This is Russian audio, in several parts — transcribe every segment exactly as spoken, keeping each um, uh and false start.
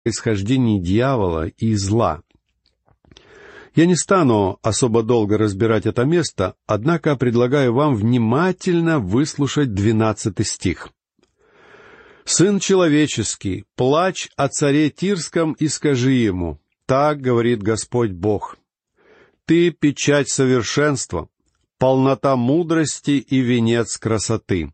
происхождении дьявола и зла. Я не стану особо долго разбирать это место, однако предлагаю вам внимательно выслушать двенадцатый стих. «Сын человеческий, плачь о царе Тирском и скажи ему, так говорит Господь Бог, ты печать совершенства, полнота мудрости и венец красоты».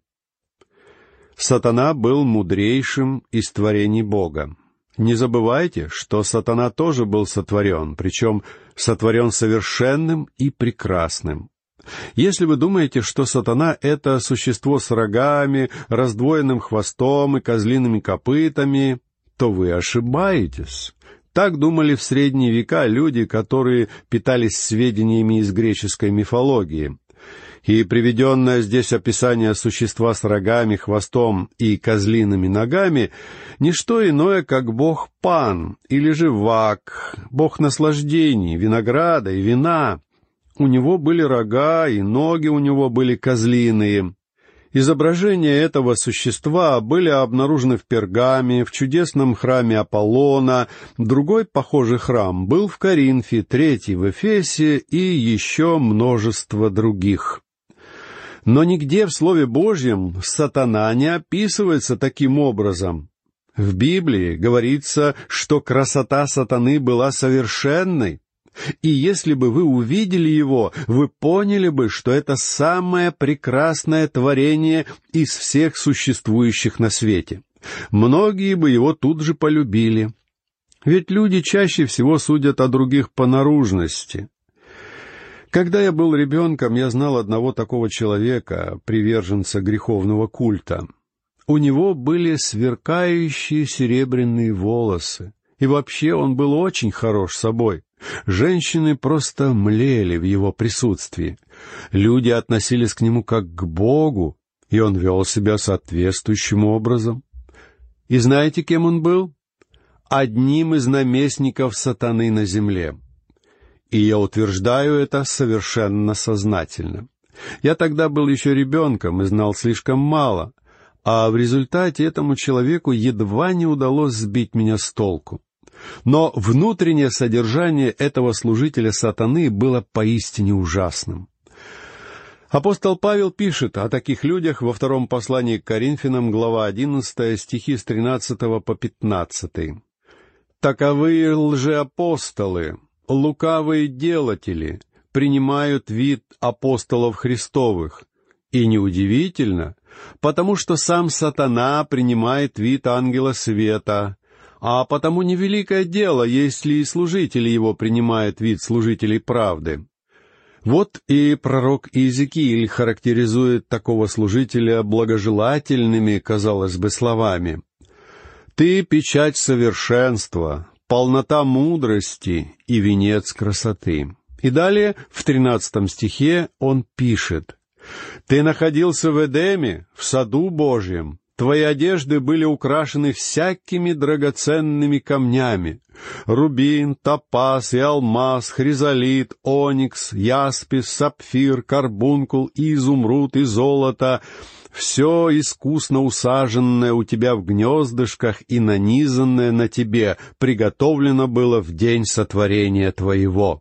Сатана был мудрейшим из творений Бога. Не забывайте, что сатана тоже был сотворен, причем сотворен совершенным и прекрасным. Если вы думаете, что сатана — это существо с рогами, раздвоенным хвостом и козлиными копытами, то вы ошибаетесь. Так думали в средние века люди, которые питались сведениями из греческой мифологии. И приведенное здесь описание существа с рогами, хвостом и козлиными ногами — не что иное, как бог Пан, или же Вак, бог наслаждений, винограда и вина. У него были рога, и ноги у него были козлиные. Изображения этого существа были обнаружены в Пергаме, в чудесном храме Аполлона, другой похожий храм был в Коринфе, третий в Эфесе и еще множество других. Но нигде в Слове Божьем сатана не описывается таким образом. В Библии говорится, что красота сатаны была совершенной. И если бы вы увидели его, вы поняли бы, что это самое прекрасное творение из всех существующих на свете. Многие бы его тут же полюбили. Ведь люди чаще всего судят о других по наружности. Когда я был ребенком, я знал одного такого человека, приверженца греховного культа. У него были сверкающие серебряные волосы, и вообще он был очень хорош собой. Женщины просто млели в его присутствии. Люди относились к нему как к Богу, и он вел себя соответствующим образом. И знаете, кем он был? Одним из наместников сатаны на земле. И я утверждаю это совершенно сознательно. Я тогда был еще ребенком и знал слишком мало, а в результате этому человеку едва не удалось сбить меня с толку. Но внутреннее содержание этого служителя сатаны было поистине ужасным. Апостол Павел пишет о таких людях во втором послании к Коринфянам, глава одиннадцатая, стихи с тринадцатого по пятнадцатый. «Таковые лжеапостолы, лукавые делатели, принимают вид апостолов Христовых. И неудивительно, потому что сам сатана принимает вид ангела света, а потому невеликое дело, если и служители его принимают вид служителей правды». Вот и пророк Иезекииль характеризует такого служителя благожелательными, казалось бы, словами. «Ты печать совершенства, полнота мудрости и венец красоты». И далее, в тринадцатом стихе, он пишет: «Ты находился в Эдеме, в саду Божьем. Твои одежды были украшены всякими драгоценными камнями: рубин, топаз и алмаз, хризолит, оникс, яспис, сапфир, карбункул, изумруд и золото. Все искусно усаженное у тебя в гнездышках и нанизанное на тебе приготовлено было в день сотворения твоего».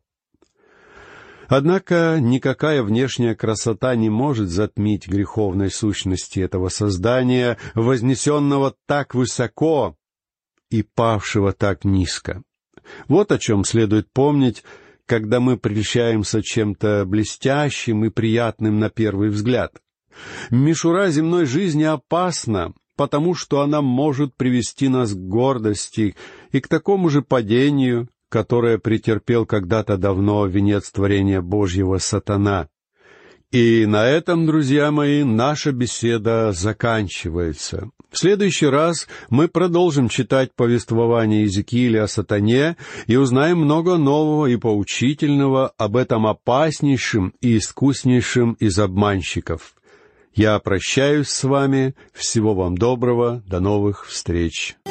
Однако никакая внешняя красота не может затмить греховной сущности этого создания, вознесенного так высоко и павшего так низко. Вот о чем следует помнить, когда мы прельщаемся чем-то блестящим и приятным на первый взгляд. Мишура земной жизни опасна, потому что она может привести нас к гордости и к такому же падению, которое претерпел когда-то давно венец творения Божьего сатана. И на этом, друзья мои, наша беседа заканчивается. В следующий раз мы продолжим читать повествование Иезекииля о сатане и узнаем много нового и поучительного об этом опаснейшем и искуснейшем из обманщиков. Я прощаюсь с вами. Всего вам доброго. До новых встреч.